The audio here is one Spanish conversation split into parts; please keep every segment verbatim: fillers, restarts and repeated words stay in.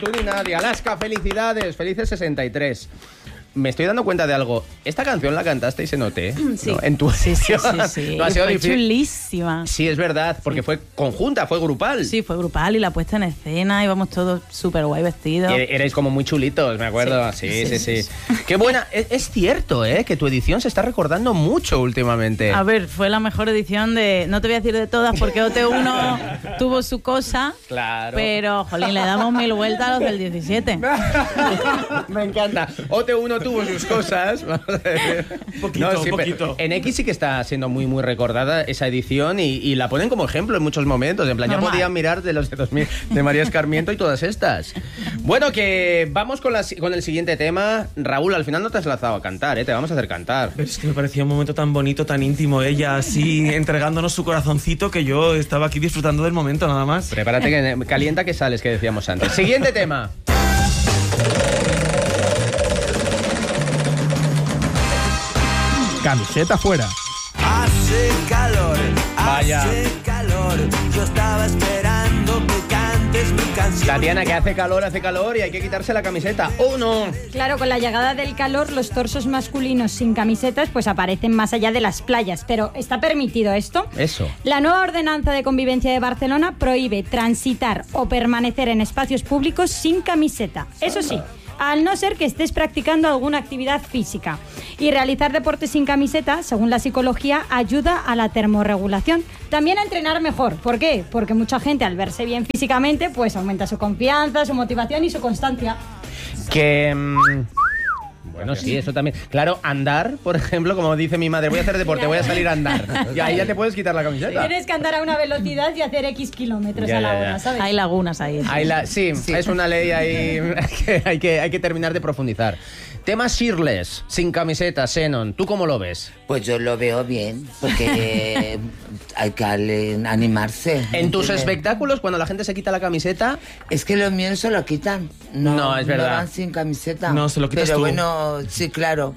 tú ni nadie. Alaska, felicidades, felices sesenta y tres. Me estoy dando cuenta de algo. Esta canción la cantasteis en O T, sí. ¿no? En tu sí, sí, sí, sí. No ha sido fue difícil. Chulísima. Sí, es verdad, porque sí. fue conjunta, fue grupal. Sí, fue grupal y la puesta en escena, íbamos todos súper guay vestidos. E- erais como muy chulitos, me acuerdo. Sí, sí, sí. sí, sí. sí. Qué buena. Es, es cierto, ¿eh? Que tu edición se está recordando mucho últimamente. A ver, fue la mejor edición de... No te voy a decir de todas porque O T uno tuvo su cosa. Claro. Pero, jolín, le damos mil vueltas a los del diecisiete. Me encanta. O T uno tuvo sus cosas. Un poquito, no, sí, un poquito. En X sí que está siendo muy, muy recordada esa edición y, y la ponen como ejemplo en muchos momentos. En plan, Normal. Ya podían mirar de los de dos mil de María Escarmiento y todas estas. Bueno, que vamos con, la, con el siguiente tema. Raúl, al final no te has lanzado a cantar, ¿eh? Te vamos a hacer cantar. Pero es que me parecía un momento tan bonito, tan íntimo, ella así entregándonos su corazoncito, que yo estaba aquí disfrutando del momento nada más. Prepárate, que calienta que sales, que decíamos antes. Siguiente tema. Camiseta fuera. Hace calor, Vaya. hace calor. Yo estaba esperando que cantes mi canción. Tatiana, que hace calor, hace calor y hay que quitarse la camiseta. ¡Oh, no! Claro, con la llegada del calor, los torsos masculinos sin camisetas pues aparecen más allá de las playas. Pero ¿está permitido esto? Eso. La nueva ordenanza de convivencia de Barcelona prohíbe transitar o permanecer en espacios públicos sin camiseta. Eso sí, al no ser que estés practicando alguna actividad física. Y realizar deporte sin camiseta, según la psicología, ayuda a la termorregulación. También a entrenar mejor. ¿Por qué? Porque mucha gente, al verse bien físicamente, pues aumenta su confianza, su motivación y su constancia. Que... Mmm... Bueno, sí, eso también. Claro, andar, por ejemplo, como dice mi madre, voy a hacer deporte, voy a salir a andar. Y ahí ya te puedes quitar la camiseta. Tienes que andar a una velocidad y hacer X kilómetros ya, a la ya, hora, ya. ¿sabes? Hay lagunas ahí. Hay la, sí, sí, es una ley ahí que hay, que hay que terminar de profundizar. Tema shirtless, sin camiseta, Xenon, ¿tú cómo lo ves? Pues yo lo veo bien, porque hay que animarse. En tus espectáculos, cuando la gente se quita la camiseta... Es que los míos se lo quitan. No, no es verdad. No van sin camiseta. No, se lo quitas Pero tú. bueno, sí, claro.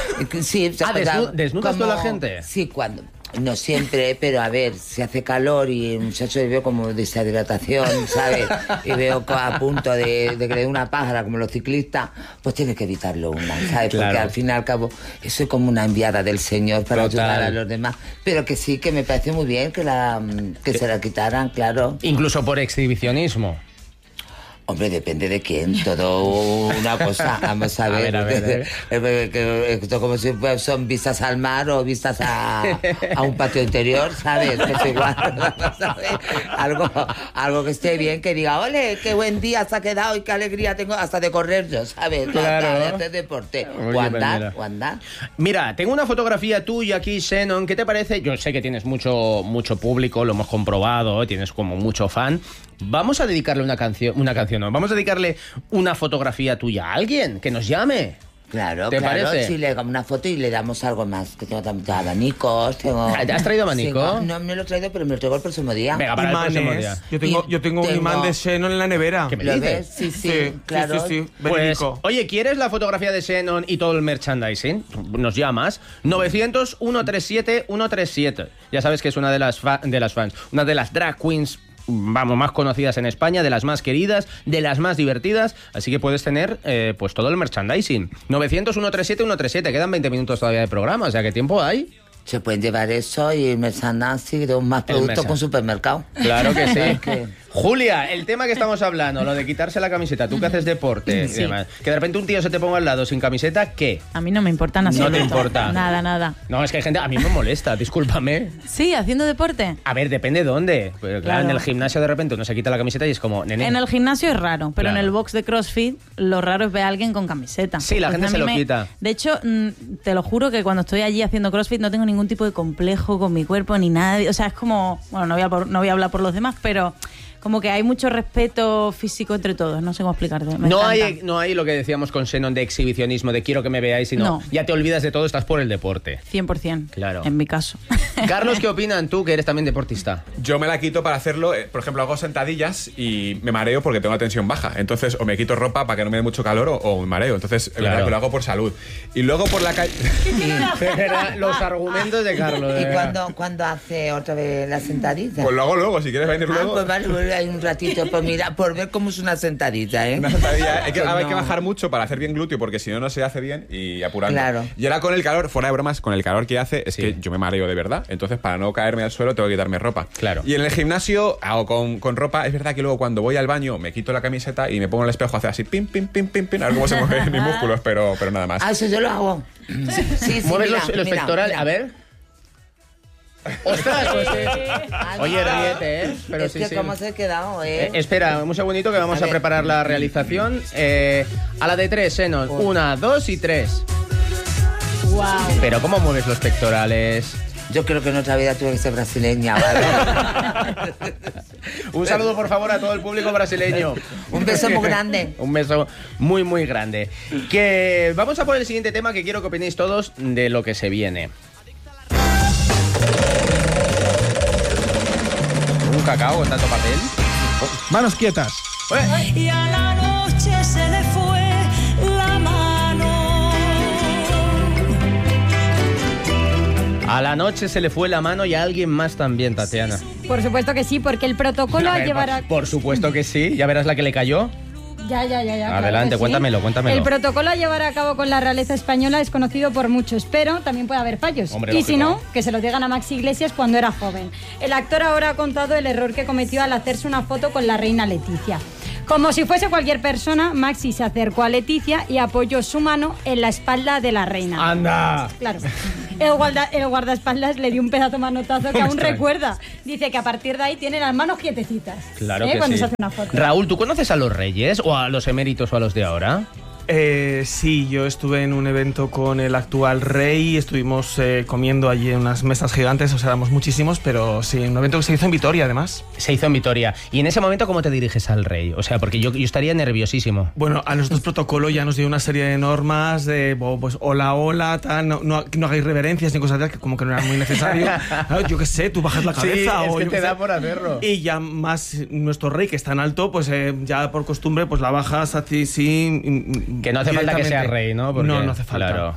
Sí, ah, desnu ¿desnudas tú a la gente? Sí, cuando... No siempre, pero a ver, se hace calor y el muchacho le veo como deshidratación, ¿sabes? Y veo a punto de, de que le dé una pájara como los ciclistas, pues tiene que evitarlo una, ¿sabes? Claro. Porque al fin y al cabo, soy como una enviada del Señor para Total. ayudar a los demás. Pero que sí, que me parece muy bien que, la, que se la quitaran, claro. Incluso por exhibicionismo. Hombre, depende de quién, todo una cosa, vamos a ver, a ver, a ver, a ver. esto como si son vistas al mar o vistas a, a un patio interior, ¿sabes? Pues igual, ¿sabes? Algo, algo que esté bien, que diga, ole, qué buen día se ha quedado y qué alegría tengo hasta de correr yo, ¿sabes? Claro. De hacer deporte, Oye, o andar, mira. o andar. Mira, tengo una fotografía tuya aquí, Xenon, ¿qué te parece? Yo sé que tienes mucho, mucho público, lo hemos comprobado, tienes como mucho fan. Vamos a dedicarle una canción, una canción, no, vamos a dedicarle una fotografía tuya a alguien que nos llame. Claro, ¿Te claro, parece? si le damos una foto y le damos algo más, que tengo también abanicos, tengo... ¿Has traído abanico? Tengo, no me lo he traído, pero me lo traigo el próximo día. Venga, para el próximo día. Imanes. Yo tengo, yo tengo un Tengo- imán de Xenon en la nevera. ¿Qué me ¿Lo dices? ves? Sí, sí, Sí, claro. sí, sí, sí, Pues, verídico. oye, ¿quieres la fotografía de Xenon y todo el merchandising? Nos llamas novecientos, ciento treinta y siete, ciento treinta y siete. Ya sabes que es una de las, fa- de las fans, una de las drag queens, vamos, más conocidas en España, de las más queridas, de las más divertidas, así que puedes tener eh, pues todo el merchandising. novecientos, ciento treinta y siete, ciento treinta y siete, quedan veinte minutos todavía de programa, o sea, ¿qué tiempo hay? Se pueden llevar eso y el merchandising de un más El productos merchan- con supermercado. Claro que sí. Es que- Julia, el tema que estamos hablando, lo de quitarse la camiseta, tú que haces deporte Sí. y demás, que de repente un tío se te ponga al lado sin camiseta, ¿qué? A mí no me importa nada. No te importa. Nada, nada. No, es que hay gente, a mí me molesta, discúlpame. Sí, haciendo deporte. A ver, depende de dónde. Pues, claro, Claro. en el gimnasio de repente uno se quita la camiseta y es como, nene. En el gimnasio es raro, pero Claro. en el box de CrossFit lo raro es ver a alguien con camiseta. Sí, la gente a se mí lo me- quita. De hecho, mm, te lo juro que cuando estoy allí haciendo CrossFit no tengo ningún tipo de complejo con mi cuerpo ni nada. O sea, es como, bueno, no voy a, por- no voy a hablar por los demás, pero como que hay mucho respeto físico entre todos. No sé cómo explicarte. Me No encanta. hay, no hay lo que decíamos con Xenon de exhibicionismo, de quiero que me veáis, sino No. ya te olvidas de todo, estás por el deporte. cien por ciento. Claro. En mi caso. Carlos, ¿qué opinan tú, que eres también deportista? Yo me la quito para hacerlo, eh, por ejemplo, hago sentadillas y me mareo porque tengo la tensión baja. Entonces, o me quito ropa para que no me dé mucho calor o, o me mareo. Entonces, es verdad Claro. que lo hago por salud. Y luego por la calle... Los argumentos de Carlos. de ¿Y verdad. cuándo, cuándo hace otra vez la sentadilla? Pues lo hago luego, si quieres venir Ah, luego. pues vale, pues quedarme ahí un ratito por mirar, por ver cómo es una sentadilla, ¿eh? Una sentadilla, hay que, Pues hay que no. bajar mucho para hacer bien glúteo, porque si no, no se hace bien y apurando. Claro. Y ahora con el calor, fuera de bromas, con el calor que hace, es Sí. que yo me mareo de verdad. Entonces, para no caerme al suelo, tengo que quitarme ropa. Claro. Y en el gimnasio hago con, con ropa. Es verdad que luego cuando voy al baño me quito la camiseta y me pongo en el espejo a hacer así, pim, pim, pim, pim, pim, a ver cómo se mueven mis músculos, pero, pero nada más. Ah, eso yo lo hago. Sí, sí, Mueves mira, los, los mira, pectorales. mira. A ver. ¡Ostras! Pues, eh. Ah, Oye, mira. ríete, ¿eh? Pero es sí, que sí. cómo se ha quedado, ¿eh? Eh, espera, un segundito que vamos A a, ver. preparar la realización. Eh, a la de tres, Xenon. Una, dos y tres. Wow. Pero ¿cómo mueves los pectorales? Yo creo que en otra vida tuve que ser brasileña, ¿vale? Un saludo, por favor, a todo el público brasileño. Un beso muy grande. Un beso muy, muy grande. Que vamos a por el siguiente tema que quiero que opinéis todos de lo que se viene. Un cacao con tanto papel. Manos quietas. ¡Eh! Y a la noche se le fue la mano. A la noche se le fue la mano y a alguien más también, Tatiana. Por supuesto que sí, porque el protocolo A a ver, llevar por, a... por supuesto que sí. Ya verás la que le cayó. Ya, ya, ya, ya. claro Adelante, que sí. cuéntamelo, cuéntamelo. El protocolo a llevar a cabo con la realeza española es conocido por muchos, pero también puede haber fallos. Hombre, y si lógico. no, que se lo digan a Maxi Iglesias cuando era joven. El actor ahora ha contado el error que cometió al hacerse una foto con la reina Leticia. Como si fuese cualquier persona, Maxi se acercó a Leticia y apoyó su mano en la espalda de la reina. ¡Anda! Claro. El, guarda, el guardaespaldas le dio un pedazo manotazo que ¿Cómo aún extraño? recuerda. Dice que a partir de ahí tiene las manos quietecitas. Claro ¿eh? que Cuando sí. se hace una foto. Raúl, ¿tú conoces a los reyes o a los eméritos o a los de ahora? Eh, sí, yo estuve en un evento con el actual rey, estuvimos eh, comiendo allí en unas mesas gigantes, o sea, éramos muchísimos, pero sí, un evento que se hizo en Vitoria, además. Se hizo en Vitoria. ¿Y en ese momento cómo te diriges al rey? O sea, porque yo, yo estaría nerviosísimo. Bueno, a nosotros protocolo ya nos dio una serie de normas de, bo, pues, hola, hola, tal, no, no, no hagáis reverencias ni cosas de que como que no era muy necesario. Claro, yo qué sé, tú bajas la cabeza Sí, es o que yo te qué da sé. por hacerlo. Y ya más nuestro rey, que es tan alto, pues eh, ya por costumbre, pues la bajas así, sí. Que no hace falta que sea directamente. rey, ¿no? Porque, no, no hace falta. claro.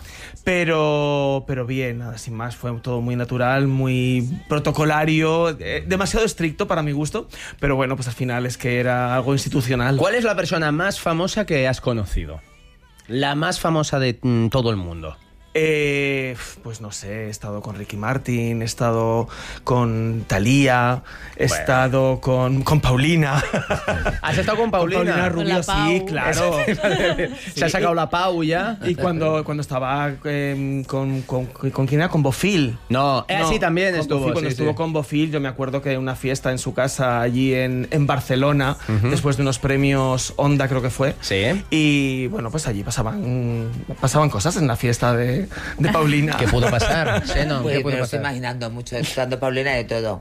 Pero, pero bien, nada, sin más, fue todo muy natural, muy protocolario, eh, demasiado estricto para mi gusto, pero bueno, pues al final es que era algo institucional. ¿Cuál es la persona más famosa que has conocido? La más famosa de mm, todo el mundo. Eh, pues no sé, he estado con Ricky Martin, he estado con Thalía, he Bueno. estado con, con Paulina. ¿Has estado con Paulina? Paulina Con Rubio, la Pau. sí, claro. Se ha sacado la Pau ya. Y cuando, cuando estaba eh, con, con, con quién era, con Bofil. No, eh, No, sí, también con estuvo. Bofil, cuando sí, estuvo sí. con Bofil, yo me acuerdo que en una fiesta en su casa allí en, en Barcelona, después de unos premios Onda, creo que fue. Sí. Y bueno, pues allí pasaban, pasaban cosas en la fiesta de, de Paulina. ¿Qué pudo pasar? Xenon? Pues ¿Qué me pudo lo estoy pasar? imaginando mucho, estando Paulina de todo.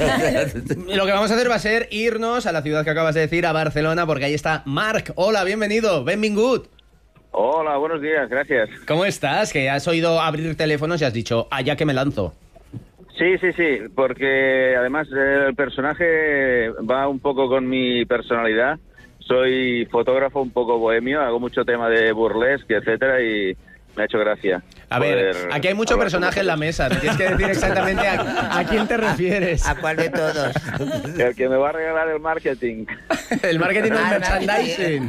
Lo que vamos a hacer va a ser irnos a la ciudad que acabas de decir, a Barcelona, porque ahí está Marc. Hola, bienvenido. Benvingut. Hola, buenos días, gracias. ¿Cómo estás? Que has oído abrir teléfonos y has dicho, allá que me lanzo. Sí, sí, sí, porque además el personaje va un poco con mi personalidad. Soy fotógrafo un poco bohemio, hago mucho tema de burlesque, etcétera, y me ha hecho gracia. A ver, poder aquí hay mucho hablar personaje con en la vosotros. mesa. Me tienes que decir exactamente a, a quién te refieres. ¿A cuál de todos? El que me va a regalar el marketing. El marketing del Ah, merchandising.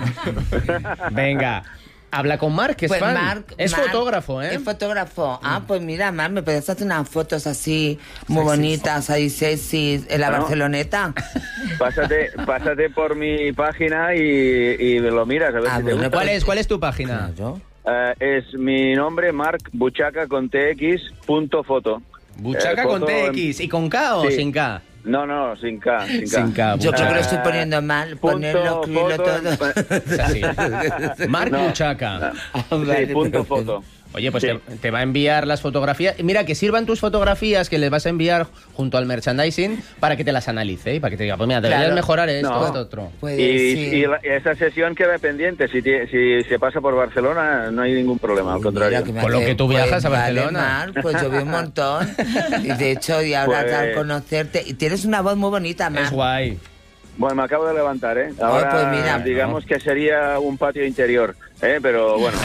Venga, habla con Marc, que es Pues fan. Marc- es Marc fotógrafo, ¿eh? Es fotógrafo. Ah, pues mira, Marc, me puedes hacer unas fotos así muy bonitas, ahí sexy, en la Bueno. Barceloneta. Pásate, pásate por mi página y, y lo miras a ver Ah, si te bueno, gusta. ¿Cuál es, ¿Cuál es tu página? Claro. Eh, es mi nombre, Marc Buchaca con tx punto foto. Buchaca Eh, con foto en- T X. ¿Y con K o Sí. sin K? No, no, sin K, sin K. Sin K. Yo creo que lo Eh, estoy poniendo mal, punto, ponerlo, escribirlo foto, todo. Así. Marc No. Buchaca. Sí, punto foto. Oye, pues Sí. te, te va a enviar las fotografías. Mira, que sirvan tus fotografías que le vas a enviar junto al merchandising para que te las analice y para que te diga, pues mira, deberías Claro. mejorar esto, No. esto, otro. Pues, Y, sí. y la- esa sesión queda pendiente. Si, tie- si se pasa por Barcelona, no hay ningún problema, al contrario. Mira, me Con lo hace- que tú viajas pues, a Barcelona. Vale, Mar, pues yo vi un montón. Y de hecho, y ahora Pues- al conocerte. Y tienes una voz muy bonita, Mar. Es guay. Bueno, me acabo de levantar, ¿eh? Ahora, pues mira. digamos que sería un patio interior. ¿eh? Pero bueno.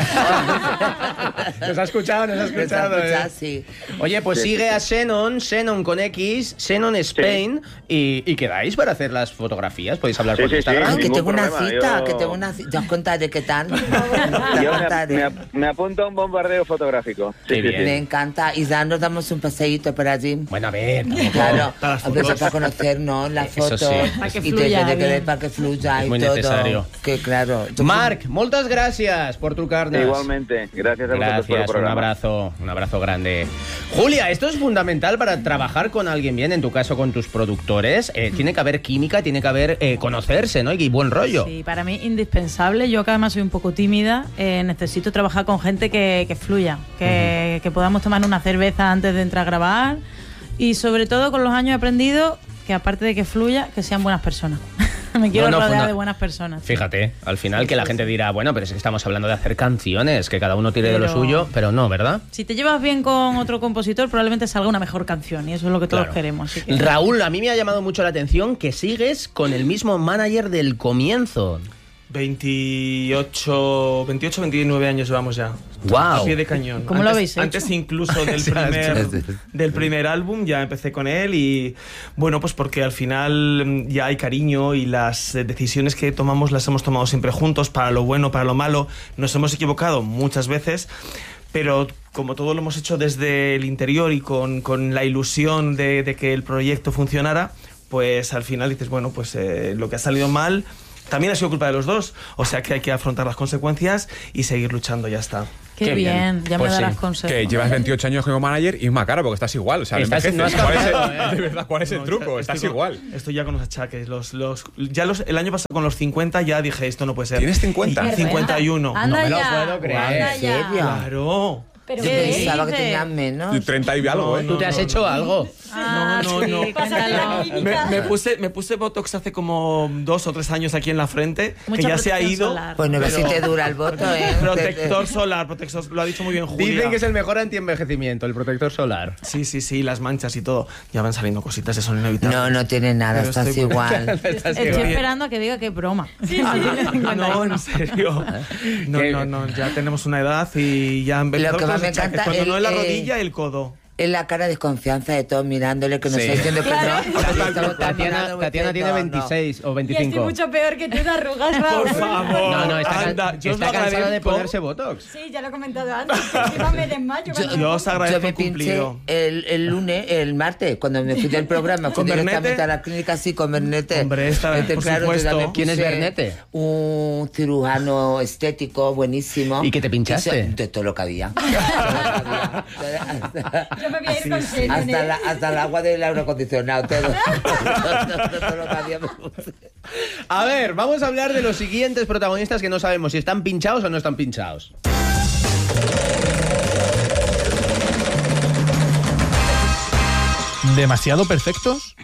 Nos ha escuchado, nos ha escuchado. Nos ha escuchado, eh. sí. Oye, pues Sí, sigue sí. a Xenon, Xenon con X, Xenon Spain, y, y quedáis para hacer las fotografías. Podéis hablar Sí, por sí, sí. Instagram. Ay, que ningún tengo una problema, cita, yo- que tengo una cita. Ya os contaré qué tal. Yo Ya me, contaré. me, me apunto a un bombardeo fotográfico. Qué Sí, sí, bien. sí. Me encanta. Y ya nos damos un paseíto por allí. Bueno, a ver, tampoco- Claro, Para las a veces fotos. para conocernos las Eso fotos sí. Para que y fluya te- te- bien. para que fluya Es y muy todo. necesario. Que claro. yo- Marc, muchas gracias por tu carne. Igualmente. Gracias a vosotros por el Gracias, un programa. abrazo, un abrazo grande. Julia, esto es fundamental para trabajar con alguien bien, en tu caso con tus productores. Eh, tiene que haber química, tiene que haber eh, conocerse, ¿no? Y buen rollo. Sí, para mí indispensable. Yo que además soy un poco tímida, eh, necesito trabajar con gente que, que fluya, que, que podamos tomar una cerveza antes de entrar a grabar y sobre todo con los años he aprendido que aparte de que fluya, que sean buenas personas. Me quiero No, no, rodear funda- de buenas personas. Fíjate, al final Sí, que la sí, gente sí. dirá, bueno, pero es que estamos hablando de hacer canciones, que cada uno tire de lo Pero- suyo, pero no, ¿verdad? Si te llevas bien con otro compositor, probablemente salga una mejor canción y eso es lo que todos Claro. queremos. Así que- Raúl, a mí me ha llamado mucho la atención que sigues con el mismo manager del comienzo. veintiocho, veintiocho, veintinueve años llevamos ya. Guau. A pie de cañón. ¿Cómo lo Antes- habéis hecho? Antes incluso del primer, del primer álbum ya empecé con él y bueno, pues porque al final mm, ya hay cariño y las eh, decisiones que tomamos las hemos tomado siempre juntos, para lo bueno, para lo malo. Nos hemos equivocado muchas veces, pero como todo lo hemos hecho desde el interior y con, con la ilusión de, de que el proyecto funcionara, pues al final dices, bueno, pues eh, lo que ha salido mal también ha sido culpa de los dos, o sea que hay que afrontar las consecuencias y seguir luchando, ya está. Qué, Qué bien. bien, ya Pues me darás sí. consejos. Que llevas veintiocho años como manager y es más caro porque estás igual. O sea, no Estás- envejeces. no has ¿Cuál es el- cambiado, ¿eh? De verdad, ¿cuál es el No, truco? estoy Estás con- igual. Estoy ya con los achaques. Los, los, ya los, el año pasado con los cincuenta ya dije, esto no puede ser. ¿Tienes cincuenta? Y cincuenta y uno. Anda No me lo ya, puedo creer. anda ¿En ya. serio? Claro. Pero Yo ¿Qué pensaba que dices? tenían menos. Y treinta y algo, ¿eh? ¿Tú te has no, hecho no. algo? Ah, No, no, sí, no. cuéntalo. Me, me puse, me puse Botox hace como dos o tres años aquí en la frente, Mucha que ya se ha protección ido. solar. Pues no ves si Pero- te dura el voto, ¿eh? Protector solar, protector, lo ha dicho muy bien Julia. Dicen que es el mejor antienvejecimiento, el protector solar. Sí, sí, sí, las manchas y todo. Ya van saliendo cositas, eso son inevitables. No, no tiene nada, Pero estás estoy- igual. Estás Estoy igual. esperando a que diga que es broma. Ah, no, en serio. No, ¿Qué? no, no, ya tenemos una edad y ya han Lo empezado que con más los me achaques. encanta Cuando el- no es la eh, rodilla, el codo. Es la cara de desconfianza de todos mirándole que nos Sí. está diciendo que no. porque estamos Tatiana, mirando Tatiana tiene diciendo, no. veintiséis o Y estoy veinticinco. mucho peor que tú de arrugas, Raúl. Por favor. No, no, está, Anda, yo os está lo cansada de agradezco. ponerse Botox. Sí, ya lo he comentado antes. que Encima me desmayo. cuando Yo me os pongo. agradezco Yo me el pinché cumplido. el, el lunes, el martes, cuando me fui del programa, fui ¿Con directamente Bernete? a la clínica, sí, con Bernete. Hombre, esta vez, por supuesto. yo también ¿Quién es puse Bernete? Un cirujano estético buenísimo. ¿Y qué te pinchaste? Hizo- De todo lo que había. Todo lo que había. Yo me voy a ir con Xenon, Hasta, ¿eh? la, hasta el agua del aire acondicionado, todo. todo, todo lo que había me puse. A ver, vamos a hablar de los siguientes protagonistas que no sabemos si están pinchados o no están pinchados. ¿Demasiado perfectos?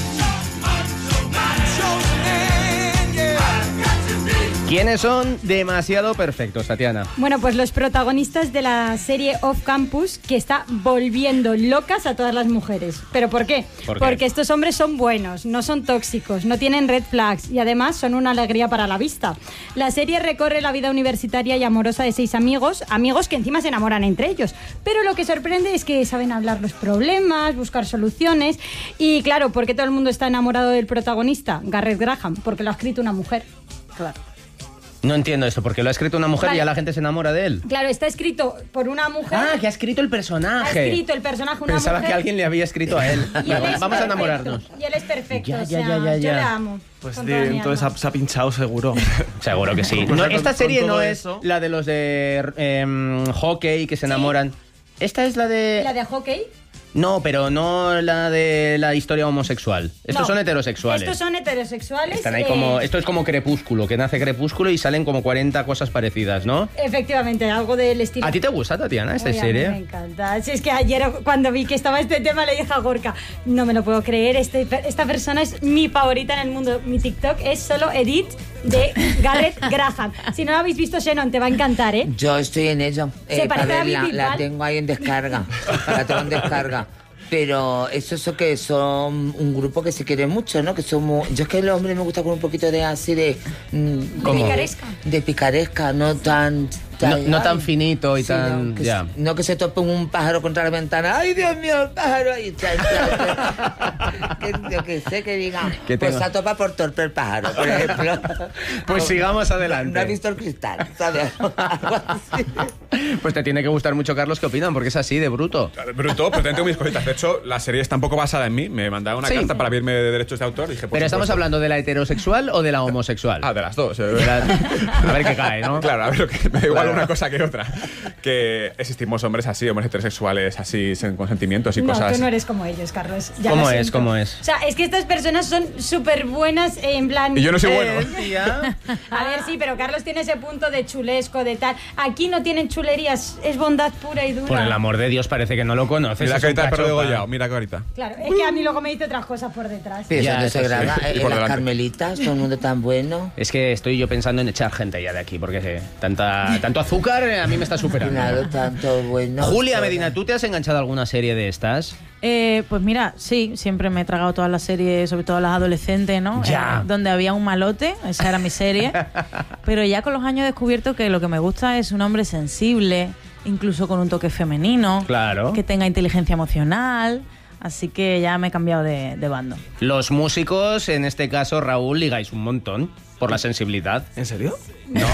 ¿Quiénes son demasiado perfectos, Tatiana? Bueno, pues los protagonistas de la serie Off Campus que está volviendo locas a todas las mujeres. ¿Pero por qué? ¿Por qué? Porque estos hombres son buenos, no son tóxicos, no tienen red flags y además son una alegría para la vista. La serie recorre la vida universitaria y amorosa de seis amigos, amigos que encima se enamoran entre ellos. Pero lo que sorprende es que saben hablar los problemas, buscar soluciones y claro, ¿por qué todo el mundo está enamorado del protagonista? Garrett Graham, porque lo ha escrito una mujer. Claro. No entiendo esto, porque lo ha escrito una mujer Vale. y ya la gente se enamora de él. Claro, está escrito por una mujer. Ah, que ha escrito el Ha personaje. escrito el personaje una Pensaba mujer. que alguien le había escrito a él. Y él es Vamos a perfecto, enamorarnos. Y él es perfecto. Ya, o ya, sea, ya, ya, Yo ya. le amo. Pues con de- toda mi entonces alma. ha- se ha pinchado seguro. Seguro que sí. Pues No, con- esta con serie todo no es eso- la de los de em, hockey que se enamoran. Esta es la de... ¿La de hockey? No, pero no la de la historia homosexual. Estos No. son heterosexuales. Estos son heterosexuales. Están ahí eh, como... Esto es como Crepúsculo, que nace Crepúsculo y salen como cuarenta cosas parecidas, ¿no? Efectivamente, algo del estilo. ¿A ti te gusta, Tatiana, esta Oye, a mí serie? Me encanta. Si es que ayer cuando vi que estaba este tema le dije a Gorka, no me lo puedo creer, este, esta persona es mi favorita en el mundo. Mi TikTok es solo Edit de Garrett Graham. Si no lo habéis visto, Xenon, te va a encantar, ¿eh? Yo estoy en ello. Se Eh, parece para a verla, Vicky la Val. tengo ahí en descarga. La tengo en descarga. Pero eso es que son un grupo que se quiere mucho, ¿no? Que somos... Yo es que el hombre me gusta con un poquito de así de... De picaresca. De picaresca, no tan... No, no tan finito y sí, tan... No que, ya. se, no que se tope un pájaro contra la ventana. ¡Ay, Dios mío, el pájaro! Ahí, chan, chan. que, yo que sé que diga... Que pues tengo... se topa por torpe el pájaro, por ejemplo. Pues o, sigamos adelante. No ha visto el cristal, ¿sabes? Algo así. Pues te tiene que gustar mucho, Carlos, ¿qué opinan? Porque es así, de bruto. Bruto, pero tengo mis cositas. De hecho, la serie está un poco basada en mí. Me mandaron una sí. carta para verme de derechos de autor. Dije, pero estamos hablando de la heterosexual o de la homosexual. Ah, de las dos. De la... A ver qué cae, ¿no? Claro, a ver, que me da igual una cosa que otra. Que existimos hombres así, hombres heterosexuales así, con sentimientos y no, cosas. No, tú no eres como ellos, Carlos. Ya ¿Cómo es? ¿Cómo es? O sea, es que estas personas son súper buenas en plan... Y yo no soy bueno. Eh, a ver, sí, pero Carlos tiene ese punto de chulesco, de tal. Aquí no tienen chulerías, es bondad pura y dura. Por el amor de Dios, parece que no lo conoces. Mira es que ahorita un el perro cachopa. degollado, mira que ahorita. Claro, es que a mí luego me dice otras cosas por detrás. Pero Ya, eso no se eso graba sí. Y en por las delante. Carmelitas, todo el mundo tan bueno. Es que estoy yo pensando en echar gente ya de aquí, porque eh, tanta, tanto azúcar eh, a mí me está superando. Claro, tanto bueno. Julia todo. Medina, ¿tú te has enganchado a alguna serie de estas? Eh, pues mira, sí, siempre me he tragado todas las series, sobre todo las adolescentes, ¿no? Ya. Eh, donde había un malote, esa era mi serie. Pero ya con los años he descubierto que lo que me gusta es un hombre sensible, incluso con un toque femenino, Claro. que tenga inteligencia emocional. Así que ya me he cambiado de, de bando. Los músicos, en este caso Raúl, ligáis un montón por la sensibilidad. ¿En serio? No.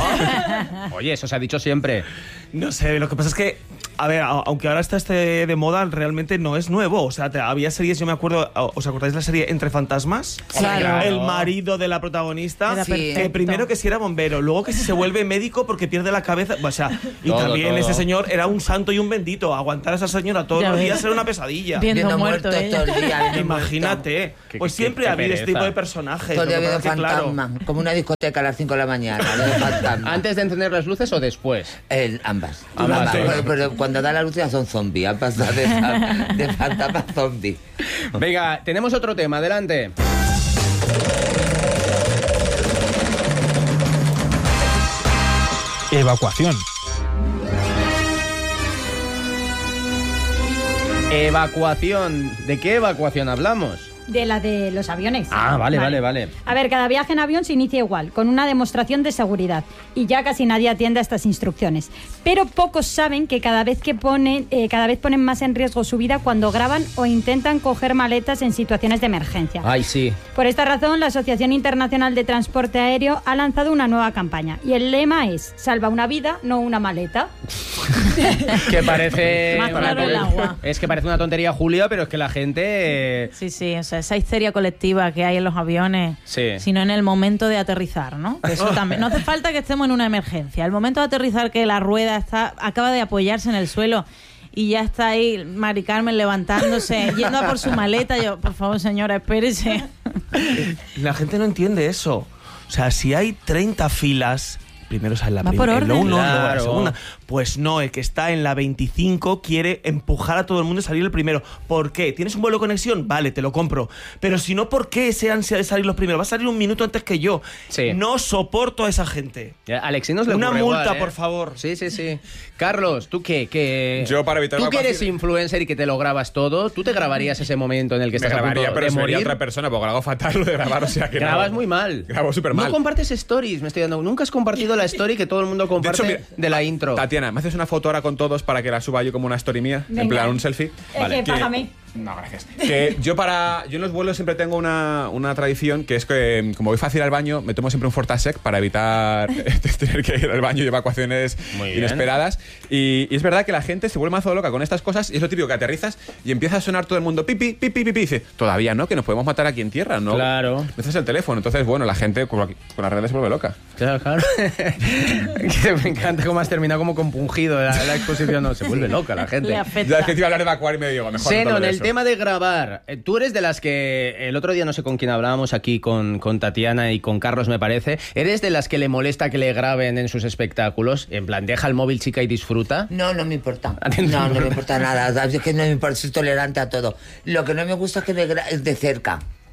Oye, eso se ha dicho siempre. No sé, lo que pasa es que, a ver, a- aunque ahora está este de moda, realmente no es nuevo. O sea, te- había series, yo me acuerdo, ¿os acordáis de la serie Entre Fantasmas? Claro. El marido de la protagonista, Era Sí. que perfecto. primero que si era bombero, luego que si se vuelve médico porque pierde la cabeza. O sea, y Todo, también todo. ese señor era un santo y un bendito. Aguantar a esa señora todos Ya los ves. días era una pesadilla. Bien. Viendo Viendo muerto muertos ella. todo el día. viendo Imagínate. Qué- Pues qué- siempre qué ha habido este pereza. tipo de personajes. Todo el día Lo que viendo pasa es que, claro, fantasmas, como una discoteca a las cinco de la mañana, ¿no? de fantasmas. ¿Antes de encender las luces o después? El, ambas. Ambas, Ambas, sí. pero, pero cuando da la luz ya son zombies, han pasado de, de fantasma a zombie. Venga, tenemos otro tema, adelante. Evacuación. Evacuación. ¿De qué evacuación hablamos? De la de los aviones. Ah, vale, vale, vale. A ver, cada viaje en avión se inicia igual, con una demostración de seguridad. Y ya casi nadie atiende a estas instrucciones. Pero pocos saben que cada vez que ponen, eh, cada vez ponen más en riesgo su vida cuando graban o intentan coger maletas en situaciones de emergencia. Ay, sí. Por esta razón, la Asociación Internacional de Transporte Aéreo ha lanzado una nueva campaña. Y el lema es: salva una vida, no una maleta. Que parece... Más claro el agua. Es que parece una tontería, Julia, pero es que la gente... eh, Sí, sí, o sea, esa histeria colectiva que hay en los aviones, Sí. sino en el momento de aterrizar, ¿no? Que eso también. No hace falta que estemos en una emergencia. El momento de aterrizar, que la rueda está acaba de apoyarse en el suelo y ya está ahí Mari Carmen levantándose, yendo a por su maleta. Yo, por favor, señora, espérese. la gente no entiende eso. O sea, si hay treinta filas, primero sale la Va por primera, el orden. uno, luego la Claro. segunda. Pues no, el que está en la veinticinco quiere empujar a todo el mundo y salir el primero. ¿Por qué? ¿Tienes un vuelo de conexión? Vale, te lo compro. Pero si no, ¿por qué ese ansia de salir los primeros? Va a salir un minuto antes que yo. Sí. No soporto a esa gente. A Alexinos le Una ocurre multa, igual, ¿eh? por favor. Sí, sí, sí. Carlos, ¿tú qué? qué... Yo, para evitar Tú que eres evacuación- influencer y que te lo grabas todo, ¿tú te grabarías ese momento en el que Me estás a grabaría, punto pero de sería morir? otra persona, porque lo hago fatal lo de grabar, o sea que no. Grabas muy mal. Grabo súper mal. No compartes stories, me estoy dando. Nunca has compartido la story que todo el mundo comparte de, De hecho, mira, la intro. Tatiana, ¿me haces una foto ahora con todos para que la suba yo como una story mía? En Venga. plan, un selfie. Eh, que Que- págame. No, gracias. Que yo para yo en los vuelos siempre tengo una, una tradición que es que como voy fácil al baño, me tomo siempre un Fortasec para evitar tener que ir al baño y evacuaciones Muy bien. inesperadas. Y, y es verdad que la gente se vuelve mazo loca con estas cosas y es lo típico que aterrizas y empieza a sonar todo el mundo pipi, pipi, pipi. Y dice, todavía no, que nos podemos matar aquí en tierra, ¿no? Claro. Me haces el teléfono. Entonces, bueno, la gente con, con las redes se vuelve loca. Claro, claro. Que me encanta cómo has terminado como compungido la, la exposición. No, se vuelve loca la gente. Le Ya afecta. es que te iba a hablar de evacuar y me digo, mejor no te hablo Senon, de el eso. tema de grabar. eh, Tú eres de las que el otro día no sé con quién hablábamos aquí con, con Tatiana y con Carlos, me parece. ¿Eres de las que le molesta que le graben en sus espectáculos? En plan, deja el móvil, chica, y disfruta. No, no me importa. ¿A ti no te No, no importa? me importa nada. Es que no me importa, soy tolerante a todo. Lo que no me gusta es que me gra- es de cerca.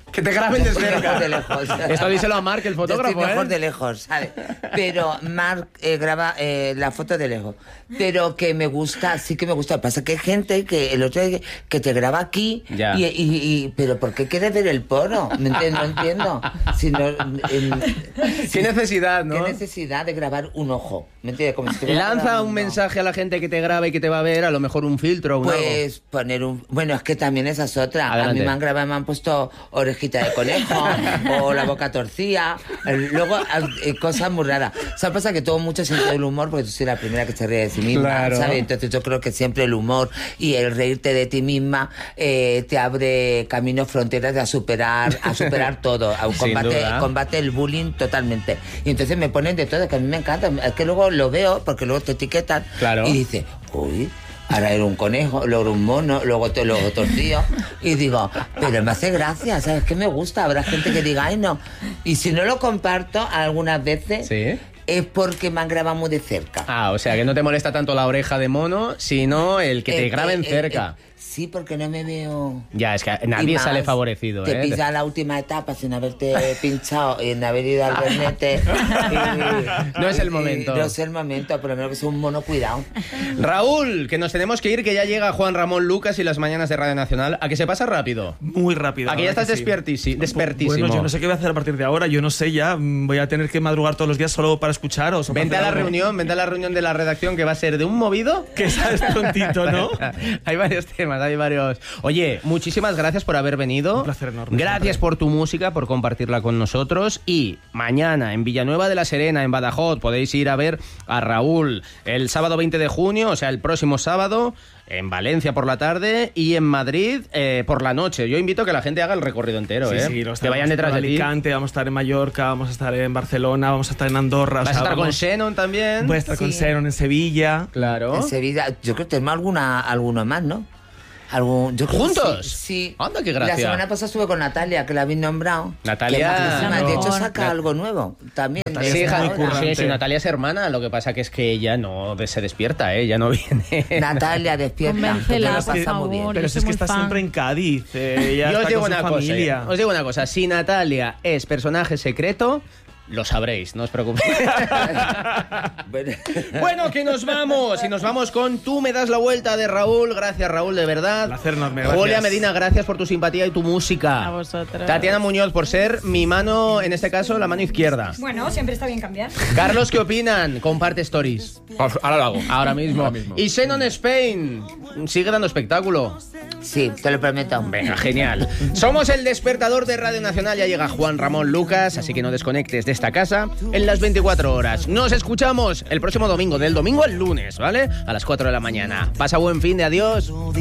Que te graben Yo de soy cerca. mejor de lejos. Esto díselo a Marc, el Yo fotógrafo, estoy mejor ¿eh? de lejos, ¿sabes? Pero Marc eh, graba eh, la foto de lejos. Pero que me gusta, sí que me gusta. Pasa que hay gente que el otro día que te graba aquí, Ya. y, y, y- pero ¿por qué quieres ver el poro? ¿Me entiendes? No entiendo. Si no, en- Qué necesidad, ¿no? ¿Qué necesidad de grabar un ojo? ¿Me entiendes? Como si estuviera Lanza grabando. un mensaje a la gente que te grabe y que te va a ver, a lo mejor un filtro o un algo. Pues poner un... Bueno, es que también esa es otra. Adelante. A mí me han grabado, me han puesto orejita de conejo o la boca torcida. Eh, Luego, eh, cosas muy raras. ¿Sabes? Pasa que tengo mucho sentido del humor porque tú soy la primera que se ríe de sí misma, Claro. ¿sabes? Entonces yo creo que siempre el humor y el reírte de ti misma eh, te abre caminos, fronteras de a superar, a superar todo. A Sin combate, duda. combate el bullying totalmente. Y entonces me ponen de todo, que a mí me encanta. Es que luego lo veo porque luego te etiquetan Claro. y dices, uy, ahora era un conejo, luego era un mono, luego te lo torcido. Y digo, pero me hace gracia, ¿sabes? Que me gusta. Habrá gente que diga, ay, no. Y si no lo comparto algunas veces, Sí. es porque me han grabado muy de cerca. Ah, o sea, que no te molesta tanto la oreja de mono, sino el que te Eh, graben eh, eh, cerca. eh, sí, porque no me veo... Ya, es que Y nadie más, sale favorecido, Te ¿eh? pilla la última etapa sin haberte pinchado, sin haber ido al bernete. y- No es el y- momento. No es el momento, por lo menos que sea un mono cuidado. Raúl, que nos tenemos que ir, que ya llega Juan Ramón Lucas y las mañanas de Radio Nacional. ¿A que se pasa rápido? Muy rápido. ¿A que ya la verdad estás que sí. despertisi- despertísimo? Bueno, yo no sé qué voy a hacer a partir de ahora. Yo no sé ya. mm, Voy a tener que madrugar todos los días solo para escucharos. o para Vente a hacer la algo. reunión, vente a la reunión de la redacción que va a ser de un movido. Que sabes prontito, ¿no? Hay varios temas, hay varios. Oye, muchísimas gracias por haber venido. Un placer enorme, Gracias siempre. por tu música, por compartirla con nosotros. Y mañana en Villanueva de la Serena, en Badajoz, podéis ir a ver a Raúl el sábado veinte de junio, o sea, el próximo sábado. En Valencia por la tarde y en Madrid eh, por la noche. Yo invito a que la gente haga el recorrido entero, Sí, ¿eh? sí, lo que vayan detrás de ti. Alicante, vamos a estar en Mallorca, vamos a estar en Barcelona, vamos a estar en Andorra. o Vas a sea, estar con vamos- Shannon también. Voy a estar con Sí. Sharon en Sevilla. Claro. En Sevilla, yo creo que tenemos alguna, alguno más, ¿no? Algún, yo creo que ¿Juntos? Sí. sí. Anda, qué gracia. La semana pasada estuve con Natalia, que la habéis nombrado. Natalia- Que es majísima. De hecho, Amor. saca algo nuevo también. Natalia Sí, es hija, muy ahora. currante. sí, sí, Natalia es hermana, lo que pasa que es que ella no de- se despierta, ¿eh? Ella no viene. Natalia, despierta. Convéncela, que por te lo pasamos favor. bien. Pero yo si soy es que muy está fan. siempre en Cádiz. eh, ya Yo os está digo con una su cosa, familia. eh, os digo una cosa, si Natalia es personaje secreto, lo sabréis, no os preocupéis. Bueno. Bueno, que nos vamos, y nos vamos con Tú me das la vuelta de Raúl. Gracias, Raúl, de verdad. Placer enorme, gracias. Julia Medina, gracias por tu simpatía y tu música. A vosotros. Tatiana Muñoz, por ser mi mano, en este caso, la mano izquierda. Bueno, siempre está bien cambiar. Carlos, ¿qué opinan? Comparte stories. Ahora lo hago. Ahora mismo. Ahora mismo. Y Shannon Spain, sigue dando espectáculo. Sí, te lo prometo. Venga, genial. Somos el despertador de Radio Nacional. Ya llega Juan Ramón Lucas, así que no desconectes de esta casa en las veinticuatro horas. Nos escuchamos el próximo domingo, del domingo al lunes, ¿vale? A las cuatro de la mañana. Pasa buen fin de adiós.